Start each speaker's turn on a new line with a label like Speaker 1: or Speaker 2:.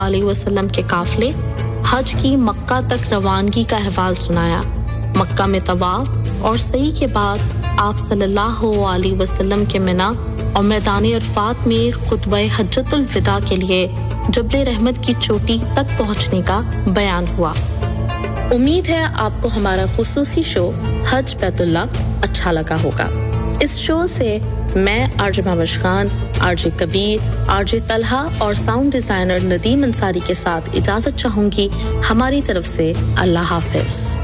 Speaker 1: अलैहि वसल्लम के काफले हज की मक्का तक रवानगी का अहवाल सुनाया। मक्का में तवाफ और सई के बाद आप सल्लल्लाहु अलैहि वसल्लम के मिना और मैदान अरफात में खुतबा हज्जतुल विदा के लिए जबल रहमत की चोटी तक पहुंचने का बयान हुआ। उम्मीद है आपको हमारा खुसूसी शो हज बैतुल्लाह अच्छा लगा होगा। इस शो से मैं RJ Mehboob Khan, RJ Kabir, RJ Talha और साउंड डिजाइनर नदीम अंसारी के साथ इजाजत चाहूंगी। हमारी तरफ से अल्लाह हाफिज।